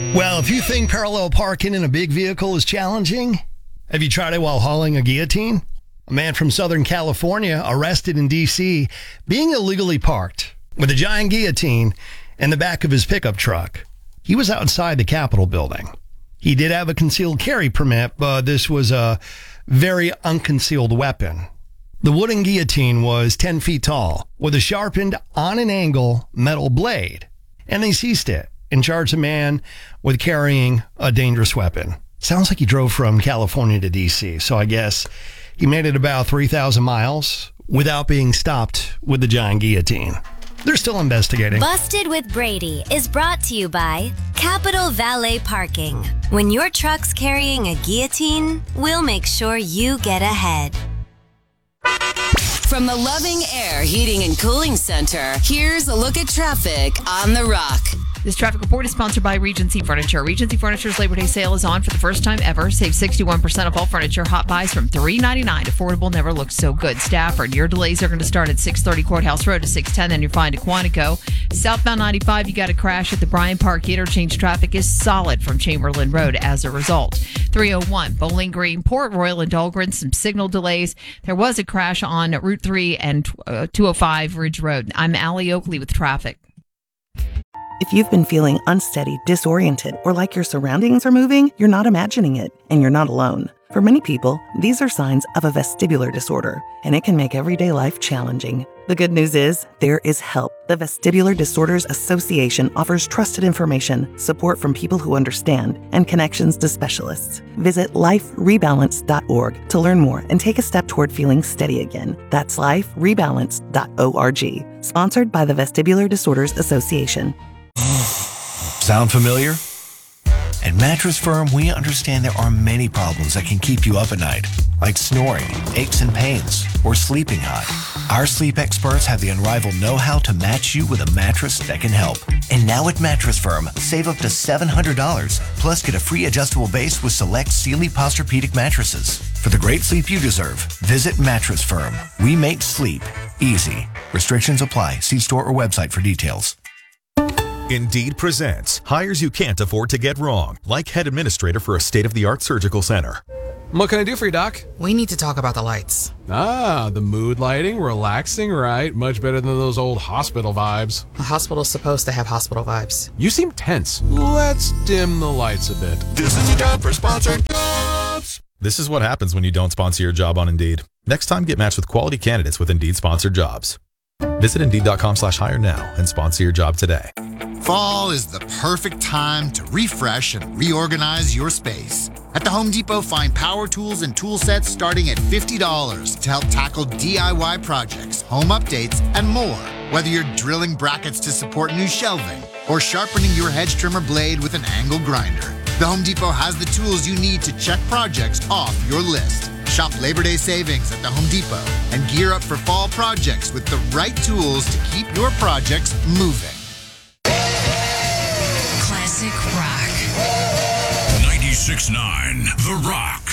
Well, if you think parallel parking in a big vehicle is challenging, have you tried it while hauling a guillotine? A man from Southern California arrested in D.C. being illegally parked with a giant guillotine in the back of his pickup truck. He was outside the Capitol building. He did have a concealed carry permit, but this was a very unconcealed weapon. The wooden guillotine was 10 feet tall with a sharpened on an angle metal blade, and they seized it and charged the man with carrying a dangerous weapon. Sounds like he drove from California to D.C., so I guess he made it about 3,000 miles without being stopped with the giant guillotine. They're still investigating. Busted with Brady is brought to you by Capital Valet Parking. When your truck's carrying a guillotine, we'll make sure you get ahead. From the Loving Air Heating and Cooling Center, here's a look at traffic on The Rock. This traffic report is sponsored by Regency Furniture. Regency Furniture's Labor Day sale is on for the first time ever. Save 61% of all furniture. Hot buys from $3.99. Affordable never looks so good. Stafford, your delays are going to start at 630 Courthouse Road to 610, then you're fine to Quantico. Southbound 95, you got a crash at the Bryant Park interchange. Traffic is solid from Chamberlain Road as a result. 301 Bowling Green, Port Royal and Dahlgren, some signal delays. There was a crash on Route 3 and 205 Ridge Road. I'm Allie Oakley with traffic. If you've been feeling unsteady, disoriented, or like your surroundings are moving, you're not imagining it, and you're not alone. For many people, these are signs of a vestibular disorder, and it can make everyday life challenging. The good news is, there is help. The Vestibular Disorders Association offers trusted information, support from people who understand, and connections to specialists. Visit liferebalance.org to learn more and take a step toward feeling steady again. That's liferebalance.org. Sponsored by the Vestibular Disorders Association. Sound familiar? At Mattress Firm, we understand there are many problems that can keep you up at night, like snoring, aches and pains, or sleeping hot. Our sleep experts have the unrivaled know-how to match you with a mattress that can help. And now at Mattress Firm, save up to $700, plus get a free adjustable base with select Sealy Posturepedic mattresses. For the great sleep you deserve, visit Mattress Firm. We make sleep easy. Restrictions apply. See store or website for details. Indeed presents hires you can't afford to get wrong, like head administrator for a state-of-the-art surgical center. What can I do for you, Doc? We need to talk about the lights. Ah, the mood lighting, relaxing, right? Much better than those old hospital vibes. A hospital's supposed to have hospital vibes. You seem tense. Let's dim the lights a bit. This is your time for sponsored jobs. This is what happens when you don't sponsor your job on Indeed. Next time, get matched with quality candidates with Indeed sponsored jobs. Visit Indeed.com/hire now and sponsor your job today. Fall is the perfect time to refresh and reorganize your space. At the Home Depot, find power tools and tool sets starting at $50 to help tackle DIY projects, home updates, and more. Whether you're drilling brackets to support new shelving or sharpening your hedge trimmer blade with an angle grinder, the Home Depot has the tools you need to check projects off your list. Shop Labor Day savings at the Home Depot and gear up for fall projects with the right tools to keep your projects moving. Classic Rock. 96.9 The Rock.